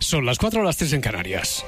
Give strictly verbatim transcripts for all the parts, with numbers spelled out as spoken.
Son las cuatro, las tres en Canarias.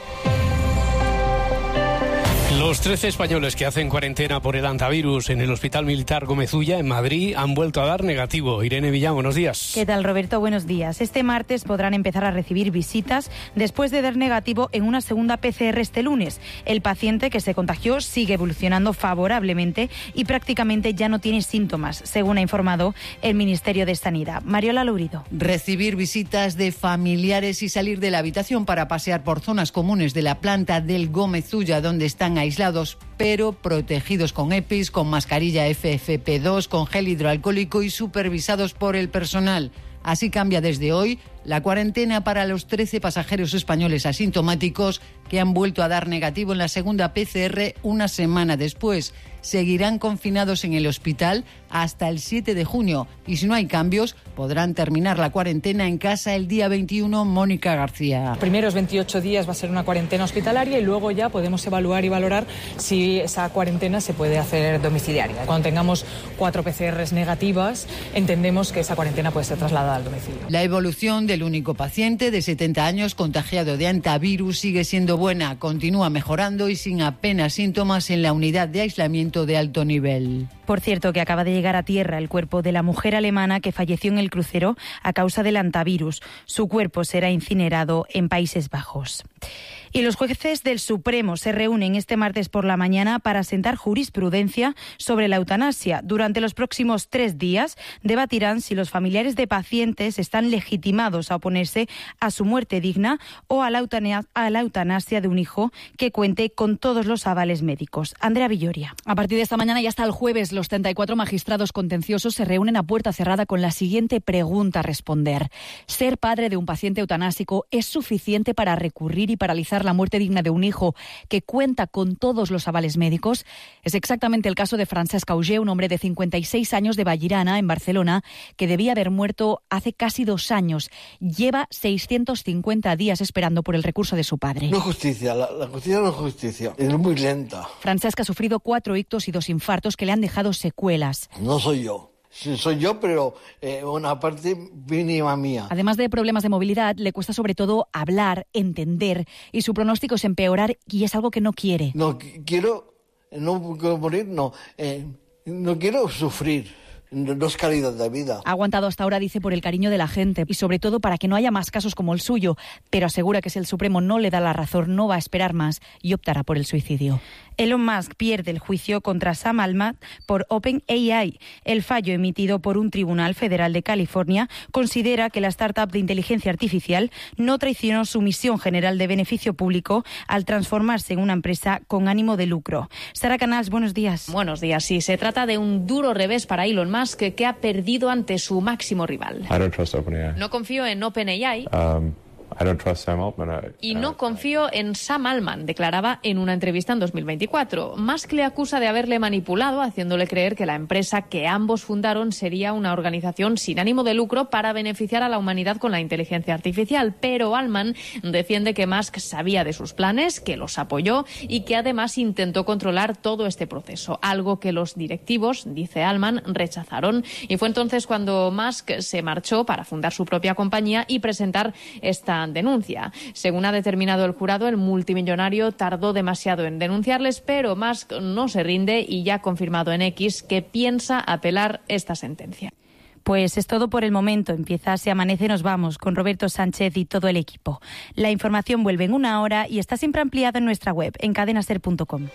Los trece españoles que hacen cuarentena por el hantavirus en el Hospital Militar Gómez Ulla, en Madrid, han vuelto a dar negativo. Irene Villán, buenos días. ¿Qué tal, Roberto? Buenos días. Este martes podrán empezar a recibir visitas después de dar negativo en una segunda P C R este lunes. El paciente que se contagió sigue evolucionando favorablemente y prácticamente ya no tiene síntomas, según ha informado el Ministerio de Sanidad. Mariola Lourido. Recibir visitas de familiares y salir de la habitación para pasear por zonas comunes de la planta del Gómez Ulla, donde están aislados pero protegidos con EPIs, con mascarilla F F P dos, con gel hidroalcohólico y supervisados por el personal. Así cambia desde hoy la cuarentena para los trece pasajeros españoles asintomáticos que han vuelto a dar negativo en la segunda P C R una semana después. Seguirán confinados en el hospital hasta el siete de junio y si no hay cambios podrán terminar la cuarentena en casa el día veintiuno. Mónica García. Los primeros veintiocho días va a ser una cuarentena hospitalaria y luego ya podemos evaluar y valorar si esa cuarentena se puede hacer domiciliaria. Cuando tengamos cuatro P C Rs negativas, entendemos que esa cuarentena puede ser trasladada al domicilio. La evolución del único paciente de setenta años contagiado de hantavirus sigue siendo buena, continúa mejorando y sin apenas síntomas en la unidad de aislamiento de alto nivel. Por cierto, que acaba de llegar a tierra el cuerpo de la mujer alemana que falleció en el crucero a causa del hantavirus. Su cuerpo será incinerado en Países Bajos. Y los jueces del Supremo se reúnen este martes por la mañana para sentar jurisprudencia sobre la eutanasia. Durante los próximos tres días debatirán si los familiares de pacientes están legitimados a oponerse a su muerte digna o a la eutanasia, a la eutanasia de un hijo que cuente con todos los avales médicos. Andrea Villoria. A partir de esta mañana y hasta el jueves, los treinta y cuatro magistrados contenciosos se reúnen a puerta cerrada con la siguiente pregunta a responder. ¿Ser padre de un paciente eutanásico es suficiente para recurrir y paralizar la muerte digna de un hijo que cuenta con todos los avales médicos? Es exactamente el caso de Francesc Auger, un hombre de cincuenta y seis años de Vallirana, en Barcelona, que debía haber muerto hace casi dos años. Lleva seiscientos cincuenta días esperando por el recurso de su padre. No justicia, la, la justicia no es justicia, es muy lenta. Francesc ha sufrido cuatro ictus y dos infartos que le han dejado secuelas. No soy yo. Sí, soy yo, pero eh, una parte mínima mía. Además de problemas de movilidad, le cuesta sobre todo hablar, entender, y su pronóstico es empeorar y es algo que no quiere. No quiero, no quiero morir, no, eh, no quiero sufrir. No es calidad de vida. Ha aguantado hasta ahora, dice, por el cariño de la gente y sobre todo para que no haya más casos como el suyo, pero asegura que si el Supremo no le da la razón no va a esperar más y optará por el suicidio. Elon Musk pierde el juicio contra Sam Altman por OpenAI. El fallo emitido por un tribunal federal de California considera que la startup de inteligencia artificial no traicionó su misión general de beneficio público al transformarse en una empresa con ánimo de lucro. Sara Canals, buenos días. Buenos días. Sí, se trata de un duro revés para Elon Musk, que ha perdido ante su máximo rival. I don't trust OpenAI. No confío en OpenAI. Um, I don't trust Sam Altman. Y no confío en Sam Altman, declaraba en una entrevista en dos mil veinticuatro. Musk le acusa de haberle manipulado, haciéndole creer que la empresa que ambos fundaron sería una organización sin ánimo de lucro para beneficiar a la humanidad con la inteligencia artificial. Pero Altman defiende que Musk sabía de sus planes, que los apoyó y que además intentó controlar todo este proceso, algo que los directivos, dice Altman, rechazaron. Y fue entonces cuando Musk se marchó para fundar su propia compañía y presentar esta denuncia. Según ha determinado el jurado, el multimillonario tardó demasiado en denunciarles, pero Musk no se rinde y ya ha confirmado en X que piensa apelar esta sentencia. Pues es todo por el momento. Empieza Se Amanece, nos vamos con Roberto Sánchez y todo el equipo. La información vuelve en una hora y está siempre ampliada en nuestra web, en cadena ser punto com.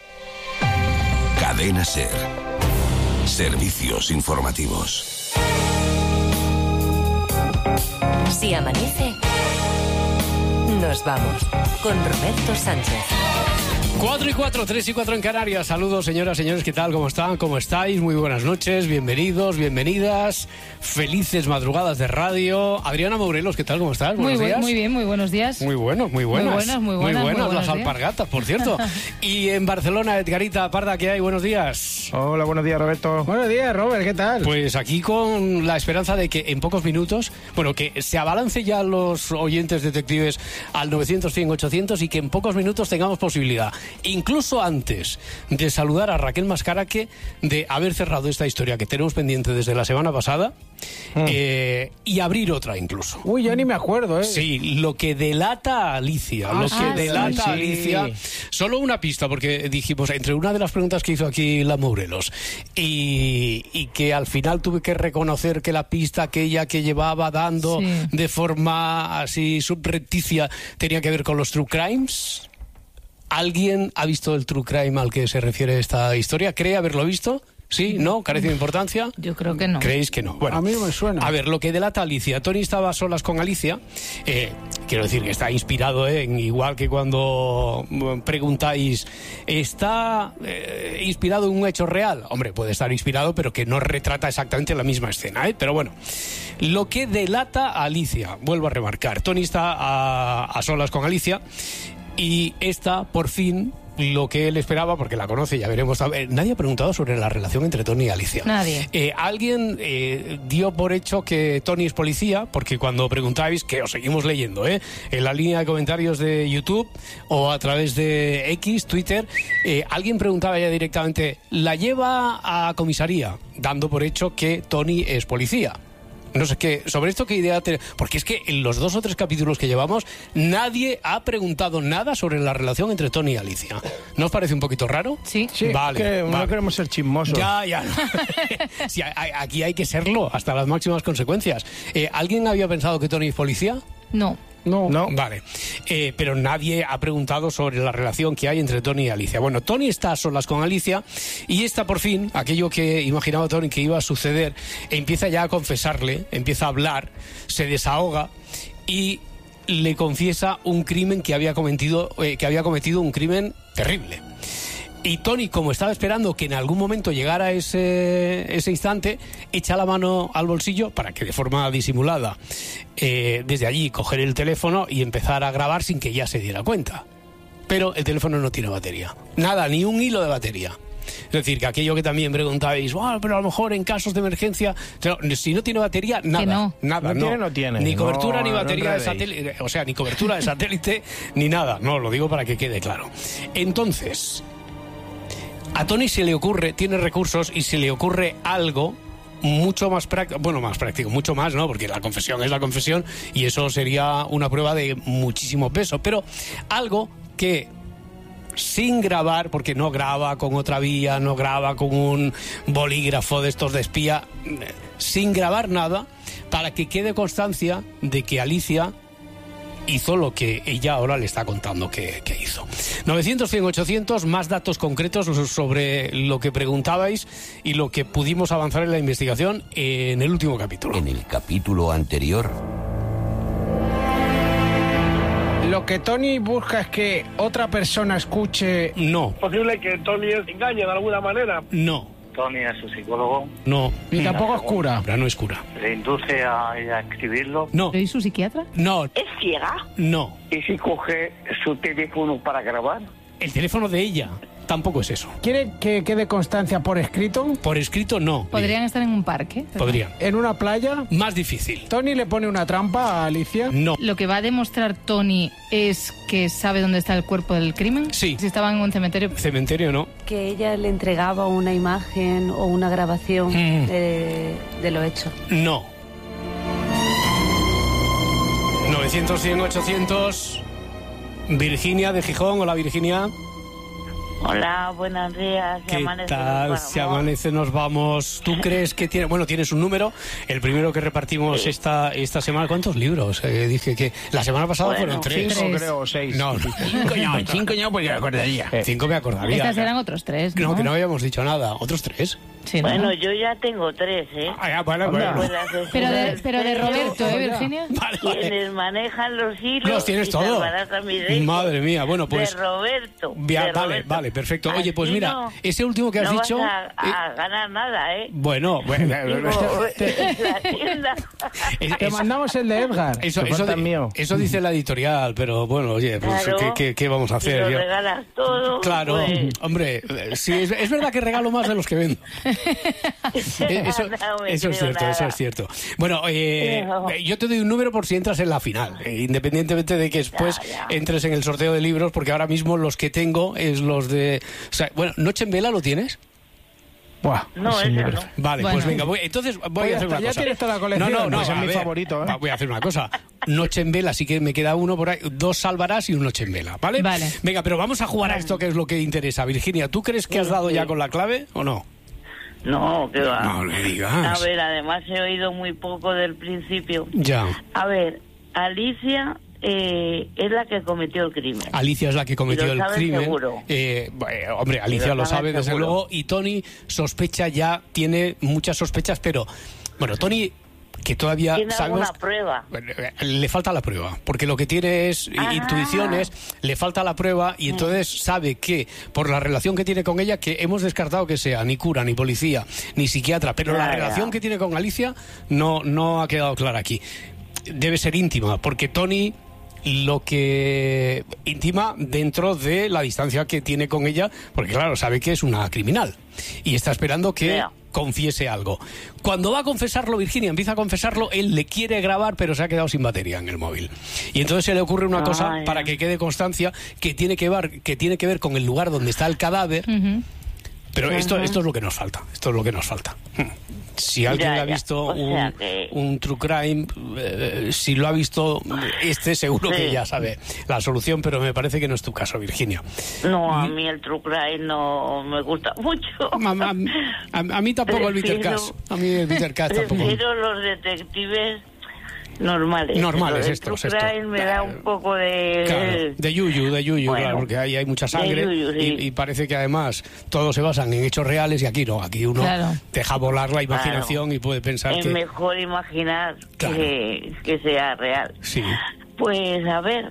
Cadena Ser. Servicios informativos. Si amanece, nos vamos con Roberto Sánchez. Cuatro y cuatro, tres y cuatro en Canarias. Saludos, señoras, señores, ¿qué tal? ¿Cómo están? ¿Cómo estáis? Muy buenas noches, bienvenidos, bienvenidas. Felices madrugadas de radio. Adriana Morelos, ¿qué tal? ¿Cómo estás? Muy, buenos días. Muy bien, muy buenos días. Muy bueno, muy buenas. Muy buenas, muy buenas. Muy buenas muy las buenos alpargatas, por cierto. Y en Barcelona, Edgarita Parda, ¿qué hay? Buenos días. Hola, buenos días, Roberto. Buenos días, Robert, ¿qué tal? Pues aquí con la esperanza de que en pocos minutos, bueno, que se abalance ya los oyentes detectives al novecientos, cien, ochocientos y que en pocos minutos tengamos posibilidad incluso antes de saludar a Raquel Mascaraque, de haber cerrado esta historia que tenemos pendiente desde la semana pasada, mm. eh, y abrir otra incluso. Uy, ya ni me acuerdo, ¿eh? Sí, lo que delata a Alicia, ah, lo que ah, delata sí. a Alicia. Solo una pista, porque dijimos, entre una de las preguntas que hizo aquí la Morelos, y, y que al final tuve que reconocer que la pista aquella que llevaba dando sí. de forma así subrepticia tenía que ver con los true crimes. ¿Alguien ha visto el true crime al que se refiere esta historia? ¿Cree haberlo visto? ¿Sí? ¿No? ¿Carece de importancia? Yo creo que no. ¿Creéis que no? Bueno, a mí me suena. A ver, lo que delata Alicia. Tony estaba a solas con Alicia. Eh, quiero decir que está inspirado, ¿eh? En, igual que cuando preguntáis, ¿está eh, inspirado en un hecho real? Hombre, puede estar inspirado, pero que no retrata exactamente la misma escena, ¿eh? Pero bueno, lo que delata a Alicia, vuelvo a remarcar, Tony está a, a solas con Alicia y esta, por fin, lo que él esperaba, porque la conoce, ya veremos. Eh, nadie ha preguntado sobre la relación entre Tony y Alicia. Nadie. Eh, alguien eh, dio por hecho que Tony es policía, porque cuando preguntáis, que os seguimos leyendo, ¿eh? En la línea de comentarios de YouTube o a través de X, Twitter, eh, alguien preguntaba ya directamente, ¿la lleva a comisaría? Dando por hecho que Tony es policía. No sé qué, sobre esto qué idea te... Porque es que en los dos o tres capítulos que llevamos nadie ha preguntado nada sobre la relación entre Tony y Alicia. ¿No os parece un poquito raro? Sí. Sí, vale, que vale. No queremos ser chismosos. Ya, ya. Sí, aquí hay que serlo hasta las máximas consecuencias. Eh, ¿Alguien había pensado que Tony es policía? No. No. No, vale. Eh, pero nadie ha preguntado sobre la relación que hay entre Tony y Alicia. Bueno, Tony está a solas con Alicia y esta, por fin, aquello que imaginaba Tony que iba a suceder, empieza ya a confesarle, empieza a hablar, se desahoga y le confiesa un crimen que había cometido, eh, que había cometido un crimen terrible. Y Tony, como estaba esperando que en algún momento llegara ese, ese instante, echa la mano al bolsillo para que de forma disimulada, eh, desde allí, coger el teléfono y empezar a grabar sin que ella se diera cuenta. Pero el teléfono no tiene batería. Nada, ni un hilo de batería. Es decir, que aquello que también preguntabais, oh, pero a lo mejor en casos de emergencia, si no tiene batería, nada. No. Nada, no, no. Tiene, no tiene. Ni cobertura, no, ni batería no de satélite. O sea, ni cobertura de satélite, ni nada. No, lo digo para que quede claro. Entonces, a Tony se le ocurre, tiene recursos y se le ocurre algo mucho más práctico, bueno, más práctico, mucho más, ¿no? Porque la confesión es la confesión y eso sería una prueba de muchísimo peso, pero algo que sin grabar, porque no graba con otra vía, no graba con un bolígrafo de estos de espía, sin grabar nada, para que quede constancia de que Alicia hizo lo que ella ahora le está contando que, que hizo. novecientos, cien, ochocientos, más datos concretos sobre lo que preguntabais y lo que pudimos avanzar en la investigación en el último capítulo. En el capítulo anterior... Lo que Tony busca es que otra persona escuche... No. ¿Es posible que Tony engañe de alguna manera? No. Tony es su psicólogo. No. Ni tampoco es cura. No es cura. ¿Le induce a, a escribirlo? No. ¿Soy su psiquiatra? No. ¿Es ciega? No. ¿Y si coge su teléfono para grabar? El teléfono de ella tampoco es eso. ¿Quiere que quede constancia por escrito? Por escrito no. ¿Podrían estar en un parque? Podrían. ¿En una playa? Más difícil. ¿Tony le pone una trampa a Alicia? No. ¿Lo que va a demostrar Tony es que sabe dónde está el cuerpo del crimen? Sí. Si estaba en un cementerio. Cementerio no. Que ella le entregaba una imagen o una grabación mm. de, de lo hecho. No. novecientos, cien, ochocientos... Virginia de Gijón. Hola, Virginia. Hola, buenos días. ¿Qué tal? Si amanece nos vamos. ¿Tú crees que tiene...? Bueno, tienes un número, el primero que repartimos sí. esta esta semana. ¿Cuántos libros? Eh, dije que la semana pasada bueno, fueron tres. Cinco, creo, seis. No, cinco no, cinco no, porque me acordaría. Eh, cinco me acordaría. Estas eran otros tres, ¿no? No, que no habíamos dicho nada. ¿Otros tres? Sí, ¿no? Bueno, yo ya tengo tres, ¿eh? Ah, ya, bueno, bueno. Pero de, pero de Roberto, ¿eh, Virginia? Vale, vale. Quienes manejan los hilos. Los tienes todos. Leyes, Madre mía, bueno, pues... De Roberto. Via, de vale, Roberto. vale, perfecto. Oye, pues Así mira, no- ese último que has no dicho... vas a, a ganar nada, ¿eh? Bueno, bueno... Digo, en la tienda. Es- Te es- mandamos el de Edgar. Eso, que eso, falta di- el mío. eso dice la editorial, pero bueno, oye, pues, Claro. ¿qué, qué, qué vamos a Si hacer? lo Yo- regalas todo, Claro, pues... hombre, eh, sí, es, es verdad que regalo más de los que vendo. Eh, Eso, No me eso es creo cierto, eso nada. es cierto. Bueno, eh, No. yo te doy un número por si entras en la final, eh, independientemente de que después Ya, ya. entres en el sorteo de libros, porque ahora mismo los que tengo es los de... O sea, bueno, ¿Noche en Vela lo tienes? Buah, No, ese ese libro. no. Vale, Bueno. pues venga, voy, entonces voy Oye, a hacer hasta una ya cosa. tienes toda la colección, No, no, no, pues es a mi ver, favorito, ¿eh? va, voy a hacer una cosa. Noche en Vela, sí que me queda uno por ahí, dos salvarás y un Noche en Vela, ¿vale? Vale. Venga, pero vamos a jugar a esto que es lo que interesa. Virginia, ¿tú crees que has dado ya con la clave o no? No, que va. No le digas. A ver, además he oído muy poco del principio. Ya. A ver, Alicia eh, es la que cometió el crimen. Alicia es la que cometió Y lo el sabes crimen. seguro. Eh, bueno, hombre, Alicia lo lo sabes sabe, desde seguro. luego. Y Tony sospecha ya, tiene muchas sospechas, pero bueno, Tony, que todavía ¿Tiene sabemos. alguna prueba? Le falta la prueba, porque lo que tiene es Ah. intuiciones, le falta la prueba y entonces sabe que por la relación que tiene con ella, que hemos descartado que sea ni cura, ni policía, ni psiquiatra, pero la Ya, ya. relación que tiene con Alicia no, no ha quedado clara aquí. Debe ser íntima, porque Tony lo que íntima dentro de la distancia que tiene con ella, porque claro, sabe que es una criminal y está esperando que Ya. confiese algo. Cuando va a confesarlo, Virginia empieza a confesarlo, él le quiere grabar, pero se ha quedado sin batería en el móvil. Y entonces se le ocurre una Ah, cosa ya. para que quede constancia que tiene que ver, que tiene que ver con el lugar donde está el cadáver. Pero esto, Ujú. esto es lo que nos falta. Esto es lo que nos falta. Si alguien Ya, ha ya. visto O sea un, que- un true crime, eh, si lo ha visto este, seguro Sí. que ya sabe la solución, pero me parece que no es tu caso, Virginia. No, a mí el true crime no me gusta mucho. A, a- a- a mí tampoco el Bitter Prefiero- Cash. A mí el Bitter Cash tampoco. Prefiero los detectives normales. Normales, Lo del estos, true estos. crime me da un poco de... Claro, de yuyu, de yuyu, Bueno, claro, porque ahí hay mucha sangre de yuyu, sí. y, y parece que además todos se basan en hechos reales y aquí no, aquí uno Claro. deja volar la imaginación y puede pensar Es que... mejor imaginar Claro. que, que sea real. Sí. Pues a ver,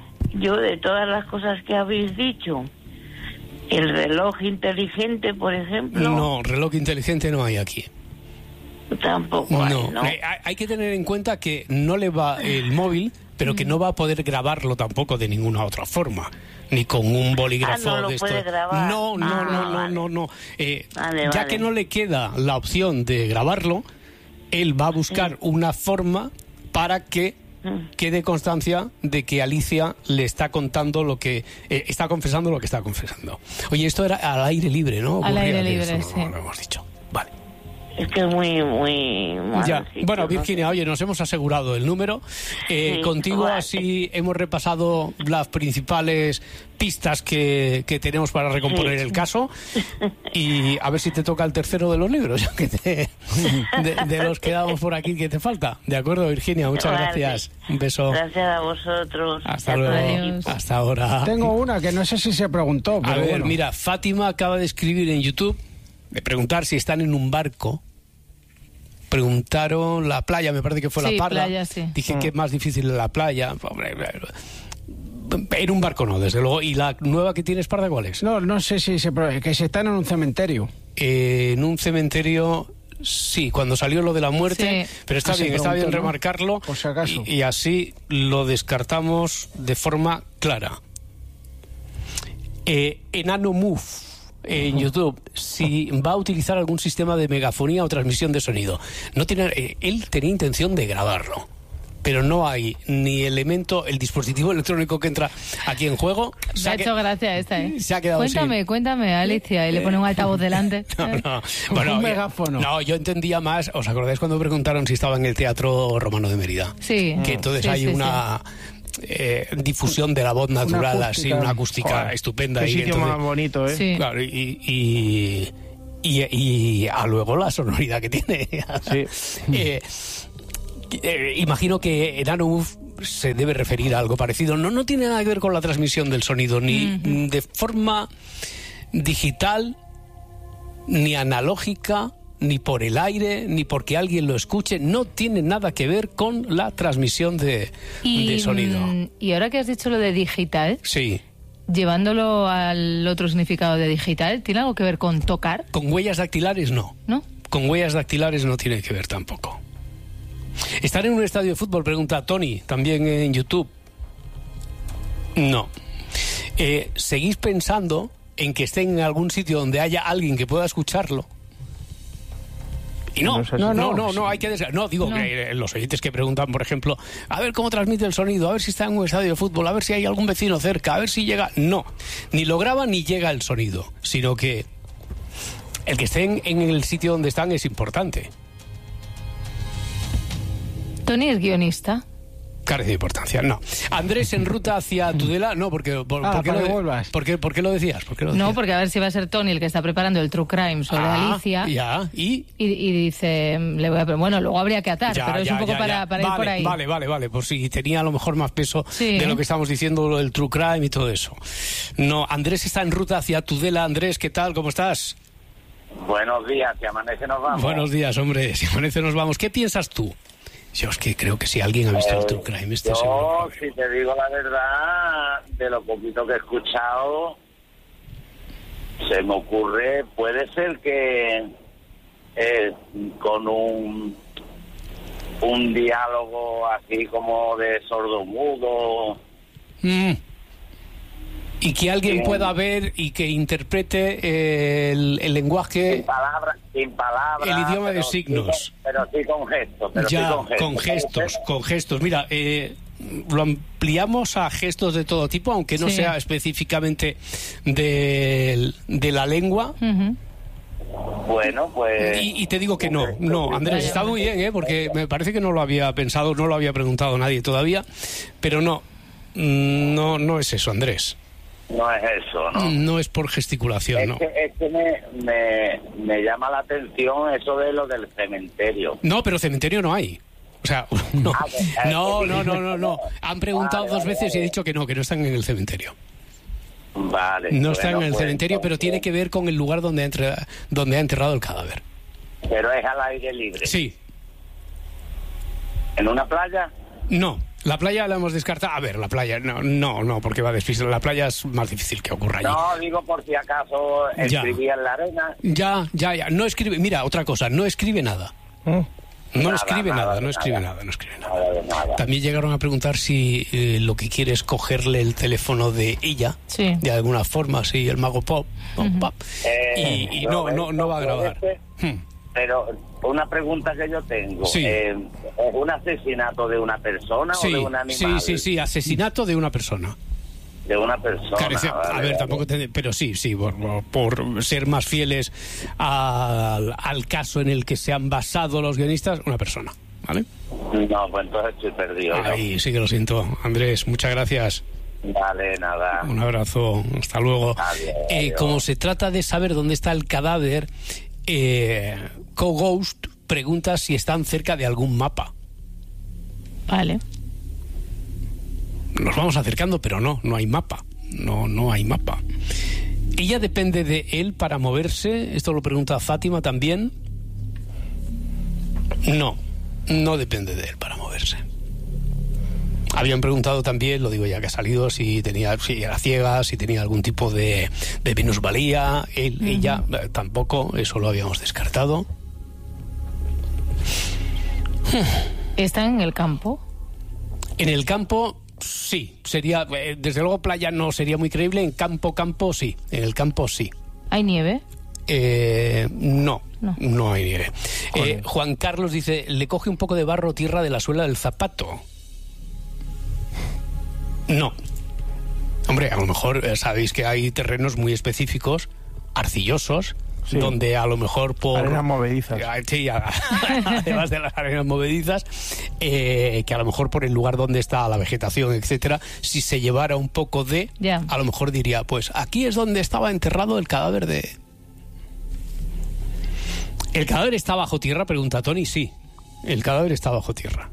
yo de todas las cosas que habéis dicho, el reloj inteligente, por ejemplo, No, reloj inteligente no hay aquí. tampoco hay, No, ¿no? Eh, hay hay que tener en cuenta que no le va el móvil, pero que no va a poder grabarlo tampoco de ninguna otra forma, ni con un bolígrafo Ah, no lo de esto. puede grabar. No, no, Ah, no, no, vale. no, no. Eh, Vale, ya vale. que no le queda la opción de grabarlo, él va a buscar una forma para que quede constancia de que Alicia le está contando lo que eh, está confesando lo que está confesando. Oye, esto era al aire libre, ¿no? Al aire Ocurría que libre, esto sí. no lo hemos dicho. Vale. Es que es muy, muy... mal Ya. sitio, Bueno, ¿no? Virginia, oye, nos hemos asegurado el número. Eh, Sí, contigo vale. así hemos repasado las principales pistas que, que tenemos para recomponer Sí. el caso y a ver si te toca el tercero de los libros, ya que te- de, de los que damos por aquí que te falta. De acuerdo, Virginia, muchas Vale. gracias. Un beso. Gracias a vosotros. Hasta a todo el luego. equipo. Hasta ahora. Tengo una que no sé si se preguntó, pero A ver, bueno. mira, Fátima acaba de escribir en YouTube, de preguntar si están en un barco. Preguntaron la playa, me parece que fue Sí, la Parda. playa, sí. Dije que es más difícil en la playa. Hombre, en un barco no, desde luego. ¿Y la nueva que tienes, Parda, cuál es? No, no sé si se pre- que se están en un cementerio. Eh, en un cementerio, sí, cuando salió lo de la muerte, Sí. pero está Ah, se bien, está bien preguntó, ¿no? remarcarlo. Por si acaso. Y, y así lo descartamos de forma clara. Eh, Enano Move en YouTube, si va a utilizar algún sistema de megafonía o transmisión de sonido. No tiene, eh, él tenía intención de grabarlo, pero no hay ni elemento, el dispositivo electrónico que entra aquí en juego. Me Se ha ha que- hecho gracia esta, ¿eh? se ha quedado Cuéntame, sin- cuéntame, Alicia, y le pone un altavoz delante. No, no. Bueno, Un yo- megáfono. No, yo entendía más. ¿Os acordáis cuando preguntaron si estaba en el Teatro Romano de Mérida? Sí. Que entonces Sí, hay sí, una eh, difusión de la voz natural, así, acústica. una acústica Joder, estupenda. Qué ahí, sitio entonces- más bonito, ¿eh? Sí. Claro, y, y, y, y a luego la sonoridad que tiene. Sí. Eh, eh, imagino que Enano Move se debe referir a algo parecido. No, no tiene nada que ver con la transmisión del sonido, ni Ujú. de forma digital, ni analógica, ni por el aire, ni porque alguien lo escuche. No tiene nada que ver con la transmisión de, de sonido. mm, y ahora que has dicho lo de digital, Sí. llevándolo al otro significado de digital, ¿tiene algo que ver con tocar? Con huellas dactilares no. ¿No? Con huellas dactilares no tiene que ver tampoco. ¿Estar en un estadio de fútbol? Pregunta Tony, también en YouTube. No. Eh, ¿Seguís pensando en que estén en algún sitio donde haya alguien que pueda escucharlo? Y no, no, no, no, no, no hay que des... no digo no. que los oyentes que preguntan, por ejemplo, a ver cómo transmite el sonido, a ver si está en un estadio de fútbol, a ver si hay algún vecino cerca, a ver si llega. No, ni lo graba ni llega el sonido, sino que el que estén en el sitio donde están es importante. Tony es guionista. Carece de importancia, no. Andrés en ruta hacia Tudela, no, porque por, ah, ¿por, qué para lo, que vuelvas. ¿por, qué, ¿por qué lo decías? ¿Por qué lo decías? No, porque a ver si va a ser Tony el que está preparando el True Crime sobre ah, Alicia. Ya, ¿y? Y, y dice, le voy a, bueno, luego habría que atar, ya, pero es ya, un poco ya, para, ya. para vale, ir por ahí. Vale, vale, vale, por si tenía a lo mejor más peso sí. de lo que estamos diciendo, lo del True Crime y todo eso. No, Andrés está en ruta hacia Tudela. Andrés, ¿qué tal? ¿Cómo estás? Buenos días, si amanece nos vamos. Buenos días, hombre, si amanece nos vamos. ¿Qué piensas tú? Yo es que creo que si alguien ha visto eh, el True Crime, este yo, seguro. si te digo la verdad, de lo poquito que he escuchado, se me ocurre, puede ser que eh, con un un diálogo así como de sordomudo. Mm. Y que alguien sí. pueda ver y que interprete el, el lenguaje... Sin palabras, sin palabras. El idioma de signos. Sí, pero sí con gestos. Pero ya, sí con gestos. con gestos, con gestos. Mira, eh, lo ampliamos a gestos de todo tipo, aunque no sí. sea específicamente de, de la lengua. Uh-huh. Bueno, pues... Y, y te digo que no, no, Andrés, está muy bien, ¿eh? Porque me parece que no lo había pensado, no lo había preguntado nadie todavía, pero no, no, no es eso, Andrés. No es eso, ¿no? No es por gesticulación, es ¿no? Que, es que me, me, me llama la atención eso de lo del cementerio. No, pero cementerio no hay. O sea, no, no, no, no, no, no. Han preguntado vale, dos veces vale. y he dicho que no, que no están en el cementerio. Vale. No están bueno, en el pues, cementerio, pero tiene que ver con el lugar donde ha, entre, donde ha enterrado el cadáver. Pero es al aire libre. Sí. ¿En una playa? No. La playa la hemos descartado. A ver, la playa, no, no, no, porque va despistar. La playa es más difícil que ocurra allí. No, digo por si acaso escribía en la arena. Ya, ya, ya. No escribe, mira, otra cosa, no escribe nada. ¿Eh? No nada, escribe nada, nada no escribe nada, nada no escribe nada. nada, nada. También llegaron a preguntar si eh, lo que quiere es cogerle el teléfono de ella, sí. de alguna forma, así, el mago pop, pop, uh-huh. pop. Eh, y, y no, no, no va a grabar. Hmm. Pero una pregunta que yo tengo, sí. eh, ¿es un asesinato de una persona sí, o de un animal? Sí, sí, sí, asesinato de una persona. De una persona. Carece, vale, a ver, vale. tampoco te, pero sí, sí, por, por ser más fieles al, al caso en el que se han basado los guionistas, una persona, ¿vale? No, pues entonces estoy perdido. Ay, sí que lo siento. Andrés, muchas gracias. Vale, nada. Un abrazo, hasta luego. Adiós, eh, adiós. Como se trata de saber dónde está el cadáver, eh, Co-Ghost pregunta si están cerca de algún mapa. Vale. Nos vamos acercando, pero no, no hay mapa. No, no hay mapa. ¿Ella depende de él para moverse? Esto lo pregunta Fátima también. No, no depende de él para moverse. Habían preguntado también, lo digo ya que ha salido, si tenía, si era ciega, si tenía algún tipo de, de minusvalía. Él, uh-huh. Ella, eh, tampoco, eso lo habíamos descartado. ¿Está en el campo? En el campo, sí. Sería, eh, desde luego, playa no sería muy creíble. En campo, campo, sí. En el campo, sí. ¿Hay nieve? Eh, no, no, no hay nieve. Eh, Juan Carlos dice, le coge un poco de barro o tierra de la suela del zapato. No. Hombre, a lo mejor eh, sabéis que hay terrenos muy específicos, arcillosos, sí. donde a lo mejor por... Arenas movedizas. Eh, sí, además de las arenas movedizas, eh, que a lo mejor por el lugar donde está la vegetación, etcétera, si se llevara un poco de... Yeah. A lo mejor diría, pues aquí es donde estaba enterrado el cadáver de... ¿El cadáver está bajo tierra? Pregunta Tony. Sí, el cadáver está bajo tierra.